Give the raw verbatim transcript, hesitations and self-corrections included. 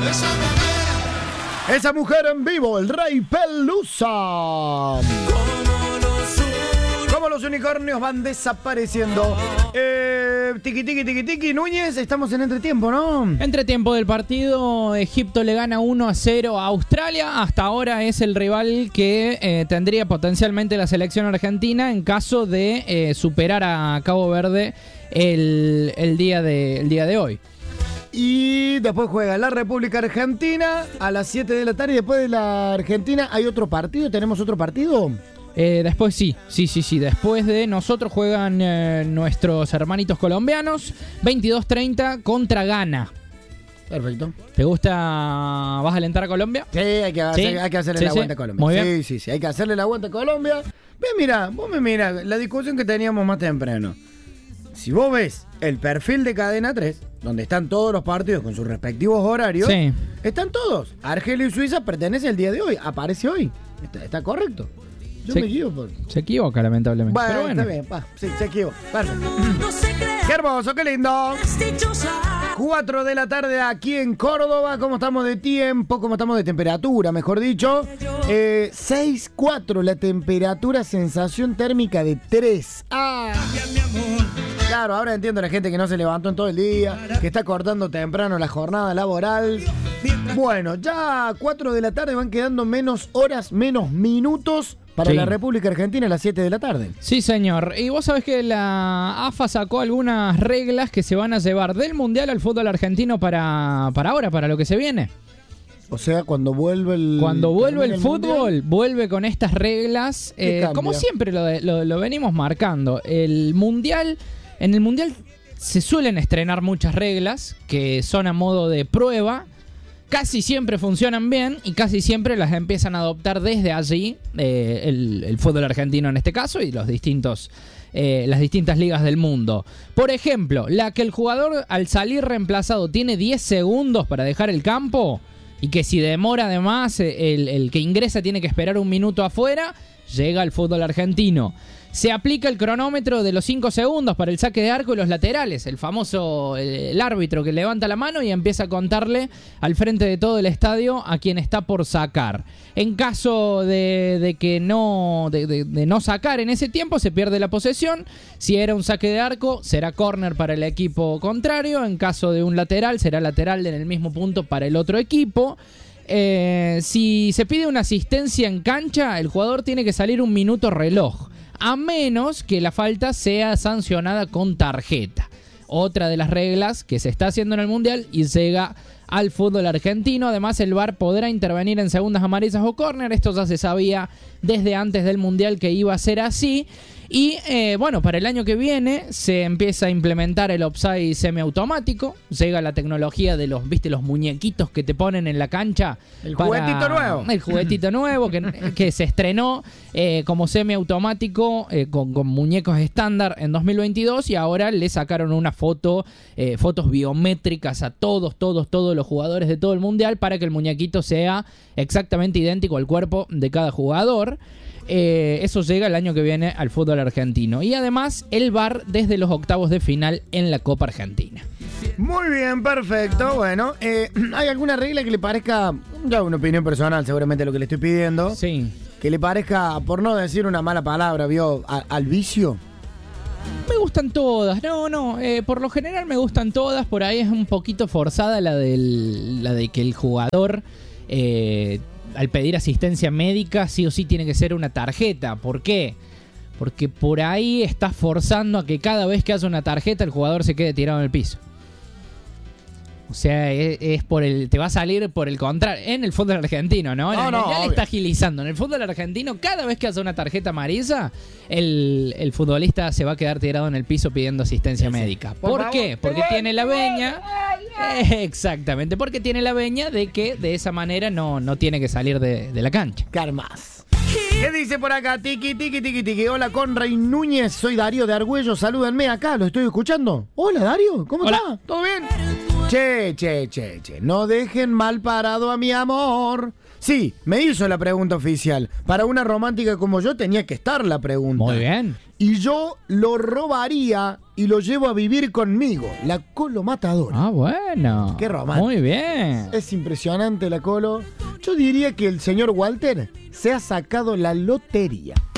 Esa mujer en vivo, el Rey Pelusa. Como los unicornios van desapareciendo. Eh, tiki, tiki, tiki, tiki. Núñez, estamos en entretiempo, ¿no? Entretiempo del partido, Egipto le gana uno a cero a Australia. Hasta ahora es el rival que eh, tendría potencialmente la selección argentina en caso de eh, superar a Cabo Verde el, el, día de, el día de hoy. Y después juega la República Argentina a las siete de la tarde. Y después de la Argentina hay otro partido. ¿Tenemos otro partido? Eh, después sí, sí, sí, sí. Después de nosotros juegan eh, nuestros hermanitos colombianos. veintidós treinta contra Ghana. Perfecto. ¿Te gusta? ¿Vas a alentar a Colombia? Sí, hay que, hacer, ¿Sí? hay que hacerle ¿Sí, la sí? aguante a Colombia. Muy bien. Sí, sí, sí. Hay que hacerle la aguante a Colombia. Ve, mira, vos me mira la discusión que teníamos más temprano. Si vos ves el perfil de Cadena tres, donde están todos los partidos con sus respectivos horarios, Sí. están todos. Argelia y Suiza pertenece el día de hoy, aparece hoy. Está, está correcto. Yo Se- me equivoco. Se equivoca, lamentablemente. Bueno, Pero bueno. está bien, va, sí, se equivoca. Perfecto. Qué hermoso, qué lindo. cuatro de la tarde aquí en Córdoba. ¿Cómo estamos de tiempo? ¿Cómo estamos de temperatura, mejor dicho? Eh, seis cuatro la temperatura, sensación térmica de tres. Ah. Claro, ahora entiendo a la gente que no se levantó en todo el día, que está cortando temprano la jornada laboral. Bueno, ya a cuatro de la tarde van quedando menos horas, menos minutos para Sí. la República Argentina a las siete de la tarde. Sí, señor. Y vos sabés que la A F A sacó algunas reglas que se van a llevar del Mundial al fútbol argentino para, para ahora, para lo que se viene. O sea, cuando vuelve el... Cuando vuelve el, el fútbol, mundial. vuelve con estas reglas, ¿Qué eh, cambia? como siempre lo, lo, lo venimos marcando. El Mundial, en el Mundial se suelen estrenar muchas reglas que son a modo de prueba. Casi siempre funcionan bien y casi siempre las empiezan a adoptar desde allí eh, el, el fútbol argentino en este caso y los distintos, eh, las distintas ligas del mundo. Por ejemplo, la que el jugador al salir reemplazado tiene diez segundos para dejar el campo y que si demora además el, el que ingresa tiene que esperar un minuto afuera, llega al fútbol argentino. Se aplica el cronómetro de los cinco segundos para el saque de arco y los laterales. El famoso el, el árbitro que levanta la mano y empieza a contarle al frente de todo el estadio a quien está por sacar. En caso de, de que no de, de, de no sacar en ese tiempo, se pierde la posesión. Si era un saque de arco, será córner para el equipo contrario. En caso de un lateral, será lateral en el mismo punto para el otro equipo. Eh, si se pide una asistencia en cancha, el jugador tiene que salir un minuto reloj, a menos que la falta sea sancionada con tarjeta. Otra de las reglas que se está haciendo en el Mundial y llega al fútbol argentino. Además, el V A R podrá intervenir en segundas amarillas o córner. Esto ya se sabía desde antes del Mundial que iba a ser así. Y eh, bueno, para el año que viene se empieza a implementar el offside semiautomático. Llega la tecnología de los, ¿viste? Los muñequitos que te ponen en la cancha. El para- juguetito nuevo. El juguetito nuevo que, que se estrenó eh, como semiautomático eh, con, con muñecos estándar en dos mil veintidós y ahora le sacaron una foto, eh, fotos biométricas a todos, todos, todos los jugadores de todo el mundial para que el muñequito sea exactamente idéntico al cuerpo de cada jugador. Eh, eso llega el año que viene al fútbol argentino. Y además el V A R desde los octavos de final en la Copa Argentina. Muy bien, perfecto. Bueno, eh, ¿hay alguna regla que le parezca, ya una opinión personal seguramente lo que le estoy pidiendo, Sí. que le parezca, por no decir una mala palabra, vio, a- al vicio? Me gustan todas, no, no, eh, por lo general me gustan todas, por ahí es un poquito forzada la, del, la de que el jugador eh, al pedir asistencia médica sí o sí tiene que ser una tarjeta. ¿Por qué? Porque por ahí está forzando a que cada vez que hace una tarjeta el jugador se quede tirado en el piso. O sea, es, es por el te va a salir por el contrario. En el fútbol argentino, ¿no? En No, el no, mundial obvio. está agilizando. En el fútbol argentino, cada vez que hace una tarjeta amarilla, el, el futbolista se va a quedar tirado en el piso pidiendo asistencia médica. Por ¿Por, favor, qué? Porque te tiene la veña. Eh, exactamente, porque tiene la veña de que de esa manera no, no tiene que salir de, de la cancha. Carmas. ¿Qué dice por acá? Tiki, tiki, tiki, tiki. Hola, Conrey Núñez. Soy Darío de Argüello. Salúdenme acá. ¿Lo estoy escuchando? Hola, Darío. ¿Cómo Hola. está? ¿Todo bien? Che, che, che, che. No dejen mal parado a mi amor. Sí, me hizo la pregunta oficial. Para una romántica como yo tenía que estar la pregunta. Muy bien. Y yo lo robaría y lo llevo a vivir conmigo. La Colo Matadora. Ah, bueno. Qué romántico. Muy bien. Es impresionante la Colo. Yo diría que el señor Walter se ha sacado la lotería.